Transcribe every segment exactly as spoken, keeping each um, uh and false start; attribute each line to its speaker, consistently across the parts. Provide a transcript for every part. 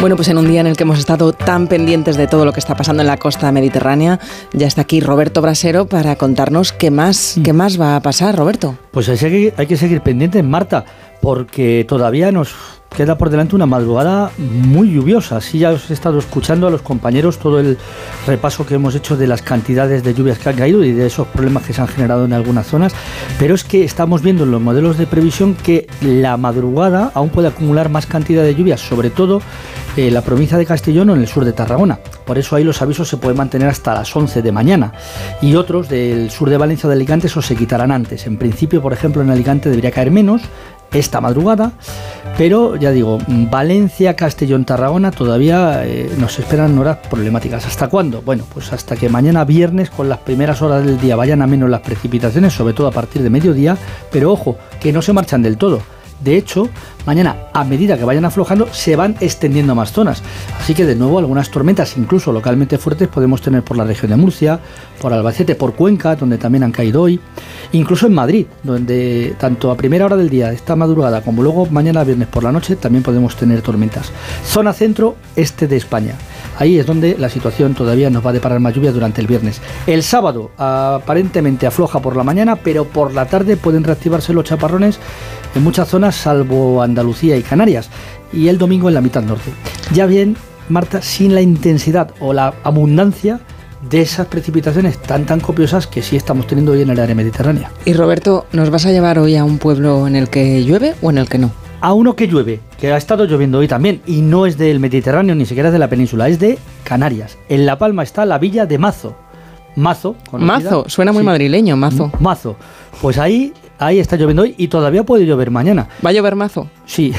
Speaker 1: Bueno, pues en un día en el que hemos estado tan pendientes de todo lo que está pasando en la costa mediterránea, ya está aquí Roberto Brasero para contarnos qué más, qué más va a pasar, Roberto.
Speaker 2: Pues hay que, hay que seguir pendientes, Marta, porque todavía nos queda por delante una madrugada muy lluviosa. Sí, ya os he estado escuchando a los compañeros todo el repaso que hemos hecho de las cantidades de lluvias que han caído y de esos problemas que se han generado en algunas zonas, pero es que estamos viendo en los modelos de previsión que la madrugada aún puede acumular más cantidad de lluvias, sobre todo en la provincia de Castellón o en el sur de Tarragona. Por eso ahí los avisos se pueden mantener hasta las once de mañana, y otros del sur de Valencia o de Alicante esos se quitarán antes. En principio, por ejemplo, en Alicante debería caer menos esta madrugada, pero ya digo, Valencia, Castellón, Tarragona todavía eh, nos esperan horas problemáticas. ¿Hasta cuándo? Bueno, pues hasta que mañana viernes, con las primeras horas del día, vayan a menos las precipitaciones, sobre todo a partir de mediodía, pero ojo, que no se marchan del todo. De hecho, mañana, a medida que vayan aflojando, se van extendiendo a más zonas. Así que, de nuevo, algunas tormentas, incluso localmente fuertes, podemos tener por la región de Murcia, por Albacete, por Cuenca, donde también han caído hoy. Incluso en Madrid, donde tanto a primera hora del día, esta madrugada, como luego mañana viernes por la noche, también podemos tener tormentas. Zona centro-este de España. Ahí es donde la situación todavía nos va a deparar más lluvia durante el viernes. El sábado aparentemente afloja por la mañana, pero por la tarde pueden reactivarse los chaparrones en muchas zonas, salvo Andalucía y Canarias, y el domingo en la mitad norte. Ya bien, Marta, sin la intensidad o la abundancia de esas precipitaciones tan tan copiosas que sí estamos teniendo hoy en el área mediterránea.
Speaker 1: Y Roberto, ¿nos vas a llevar hoy a un pueblo en el que llueve o en el que no?
Speaker 2: A uno que llueve, que ha estado lloviendo hoy también, y no es del Mediterráneo, ni siquiera es de la península, es de Canarias. En La Palma está la villa de Mazo. Mazo, conocida.
Speaker 1: Mazo, suena muy sí. madrileño, Mazo.
Speaker 2: Mazo. Pues ahí, ahí está lloviendo hoy y todavía puede llover mañana.
Speaker 1: ¿Va a llover Mazo?
Speaker 2: Sí.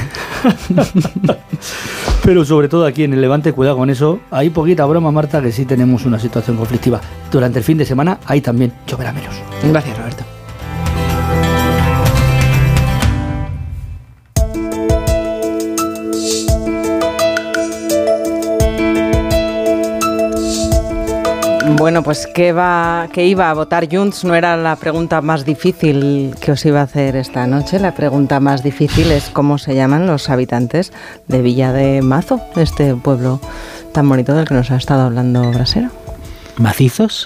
Speaker 2: Pero sobre todo aquí en el Levante, cuidado con eso. Hay poquita broma, Marta, que sí tenemos una situación conflictiva. Durante el fin de semana, ahí también lloverá menos.
Speaker 1: Gracias, Roberto. Bueno, pues ¿qué, va, ¿qué iba a votar Junts? No era la pregunta más difícil que os iba a hacer esta noche. La pregunta más difícil es cómo se llaman los habitantes de Villa de Mazo, este pueblo tan bonito del que nos ha estado hablando Brasero.
Speaker 3: ¿Macizos?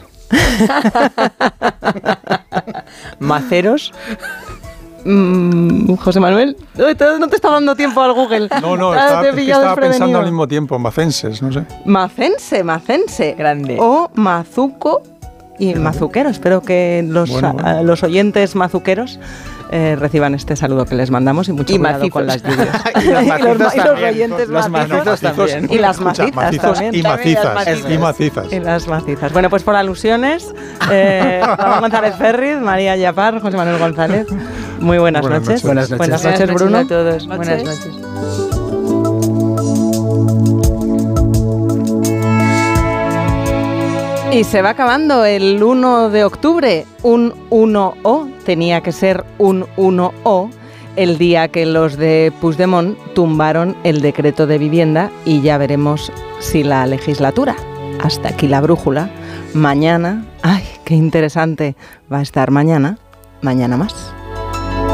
Speaker 1: ¿Maceros? Mm, José Manuel, no te está dando tiempo al Google.
Speaker 4: No, no, estaba, es que estaba pensando al mismo tiempo, macenses, no sé.
Speaker 1: Macense, macense.
Speaker 3: Grande.
Speaker 1: O mazuco y Grande. Mazuquero. Espero que los, bueno, bueno. A, los oyentes mazuqueros eh, reciban este saludo que les mandamos y mucho y cuidado macizos. Con las lluvias.
Speaker 3: Y los macizos
Speaker 1: y los oyentes
Speaker 3: los macizos también.
Speaker 1: Y las macizas también.
Speaker 4: Y macizas. Y macizas.
Speaker 1: Y las macizas. Bueno, pues por alusiones, eh, Ramón González Ferriz, María Yapar, José Manuel González. Muy buenas, buenas noches.
Speaker 3: noches. Buenas noches.
Speaker 1: Buenas noches, Bruno.
Speaker 3: Buenas noches a todos.
Speaker 1: Buenas
Speaker 3: noches.
Speaker 1: Y se va acabando el uno de octubre, un uno O, tenía que ser un uno O, el día que los de Puigdemont tumbaron el decreto de vivienda y ya veremos si la legislatura. Hasta aquí la brújula. Mañana, ay, qué interesante va a estar mañana, mañana más.